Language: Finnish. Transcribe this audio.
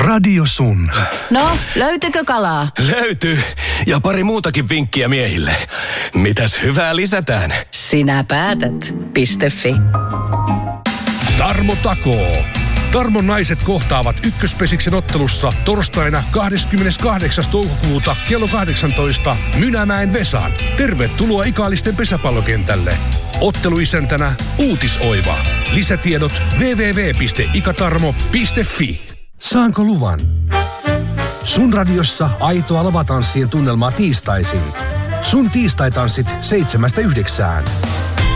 Radio Sun. No, löytyykö kalaa? Löytyy. Ja pari muutakin vinkkiä miehille. Mitäs hyvää lisätään? Sinä päätät. .fi. Tarmo takoo. Tarmon naiset kohtaavat Ykköspesiksen ottelussa torstaina 28. toukokuuta kello 18 Mynämäen Vesan. Tervetuloa Ikaalisten pesäpallokentälle. Otteluisäntänä Uutisoiva. Lisätiedot www.ikatarmo.fi. Saanko luvan? Sun radiossa aitoa lavatanssien tunnelmaa tiistaisin. Sun tiistaitanssit 7-9.